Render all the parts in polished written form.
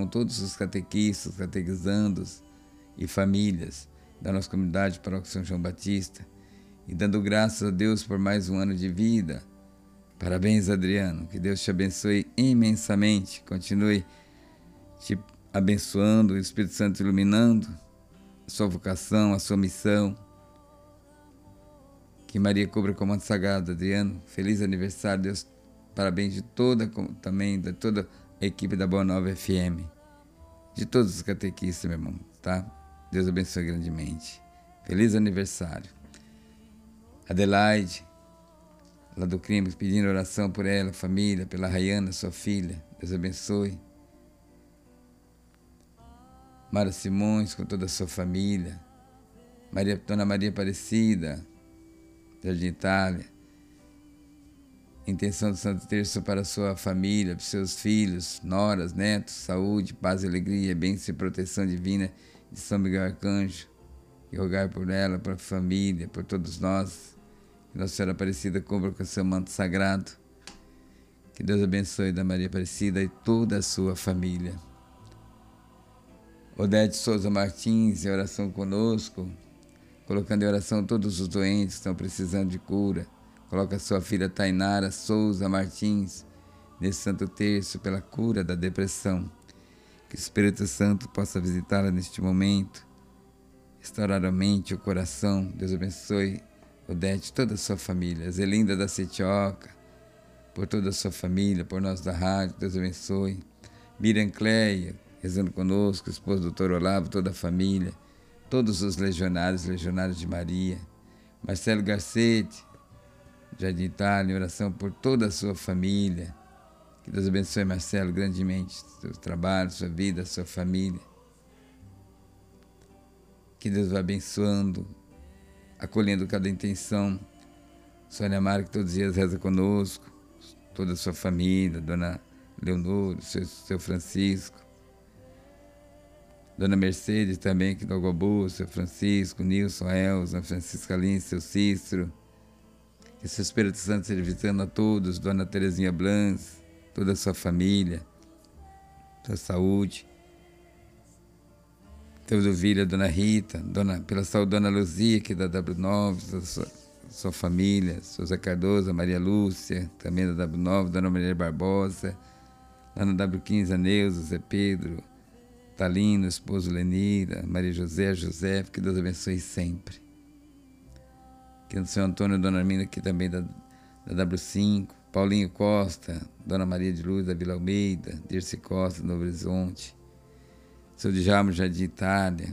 todos os catequistas, catequizandos e famílias da nossa comunidade Paróquia São João Batista, e dando graças a Deus por mais um ano de vida. Parabéns, Adriano, que Deus te abençoe imensamente, continue te abençoando, o Espírito Santo iluminando a sua vocação, a sua missão. Que Maria cubra com o manto sagrado, Adriano. Feliz aniversário, Deus. Parabéns de toda a equipe da Boa Nova FM. De todos os catequistas, meu irmão, tá? Deus abençoe grandemente. Feliz aniversário. Adelaide, lá do crime, pedindo oração por ela, família, pela Rayana, sua filha. Deus abençoe. Mara Simões, com toda a sua família. Dona Maria Aparecida, Jardim Itália. Intenção do Santo Terço para a sua família, para os seus filhos, noras, netos, saúde, paz e alegria, bênção e proteção divina de São Miguel Arcanjo. E rogar por ela, por a família, por todos nós. Que Nossa Senhora Aparecida cubra com seu manto sagrado. Que Deus abençoe da Maria Aparecida e toda a sua família. Odete Souza Martins, em oração conosco, colocando em oração todos os doentes que estão precisando de cura. Coloca a sua filha Tainara Souza Martins nesse Santo Terço pela cura da depressão. Que o Espírito Santo possa visitá-la neste momento, restaurar a mente e o coração. Deus abençoe Odete, toda a sua família. Zelinda da Setioca, por toda a sua família, por nós da rádio, Deus abençoe. Miriam Cleia, rezando conosco, esposo do Dr. Olavo, toda a família, todos os legionários de Maria. Marcelo Garcete, Jardim Itália, em oração por toda a sua família. Que Deus abençoe, Marcelo, grandemente, seu trabalho, sua vida, sua família. Que Deus vá abençoando, acolhendo cada intenção. Sônia Mara, que todos os dias reza conosco, toda a sua família, Dona Leonor, seu Francisco, Dona Mercedes também, que do Algobu, seu Francisco, Nilson, Elza, Francisca Lins, seu Cícero. Que seu Espírito Santo seja visitando a todos, Dona Terezinha Blanz, toda a sua família, sua saúde. Teodovília, Dona Rita, pela saúde, Dona Luzia, que é da W9, sua família, seu Zé Cardoso, Maria Lúcia, também da W9, Dona Maria Barbosa, lá na W15, a Neuza, Zé Pedro, Talino, esposo Lenira, Maria José, que Deus abençoe sempre. Que o Senhor Antônio e Dona Arminda, aqui também da W5, Paulinho Costa, Dona Maria de Luz da Vila Almeida, Dirce Costa, do Novo Horizonte, seu Djalma, Jardim Itália,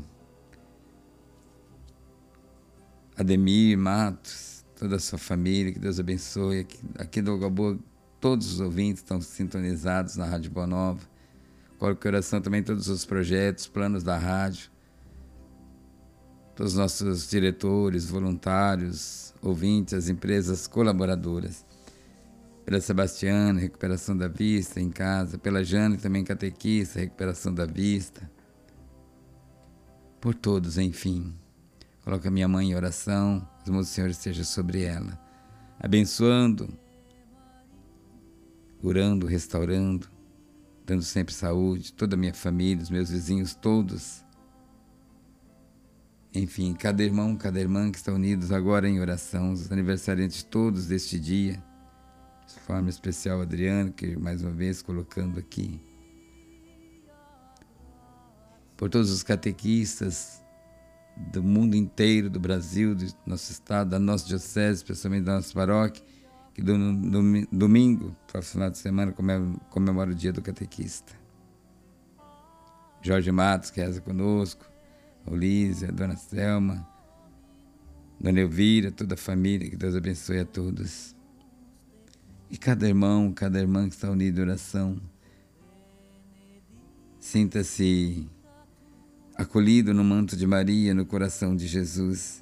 Ademir Matos, toda a sua família, que Deus abençoe. Aqui do Algobu, todos os ouvintes estão sintonizados na Rádio Boa Nova. Coloque em oração também todos os projetos, planos da rádio, todos os nossos diretores, voluntários, ouvintes, as empresas colaboradoras. Pela Sebastiana, recuperação da vista em casa. Pela Jane, também catequista, recuperação da vista. Por todos, enfim. Coloca minha mãe em oração, as mãos do Senhor estejam sobre ela, abençoando, curando, restaurando, dando sempre saúde, toda a minha família, os meus vizinhos, todos. Enfim, cada irmão, cada irmã que estão unidos agora em oração, os aniversariantes todos deste dia, de forma especial Adriano, que mais uma vez colocando aqui, por todos os catequistas do mundo inteiro, do Brasil, do nosso estado, da nossa diocese, especialmente da nossa paróquia, que domingo, para o final de semana, comemora o dia do catequista. Jorge Matos, que reza conosco, Olísia, Dona Selma, Dona Elvira, toda a família, que Deus abençoe a todos. E cada irmão, cada irmã que está unido em oração, sinta-se acolhido no manto de Maria, no coração de Jesus.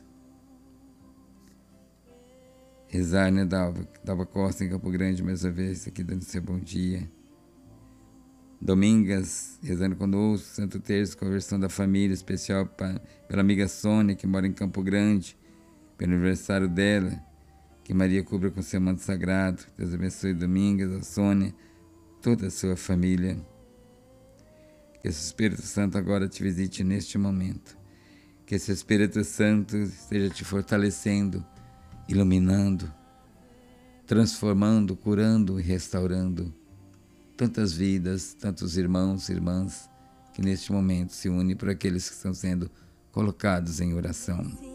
Rezar, né, Dalva Costa, em Campo Grande, mais uma vez, aqui dando seu bom dia. Domingas, rezando conosco, Santo Terço, conversão da família, especial pela amiga Sônia, que mora em Campo Grande, pelo aniversário dela, que Maria cubra com seu manto sagrado. Deus abençoe Domingas, a Sônia, toda a sua família. Que esse Espírito Santo agora te visite neste momento. Que esse Espírito Santo esteja te fortalecendo, iluminando, transformando, curando e restaurando tantas vidas, tantos irmãos e irmãs que neste momento se unem por aqueles que estão sendo colocados em oração.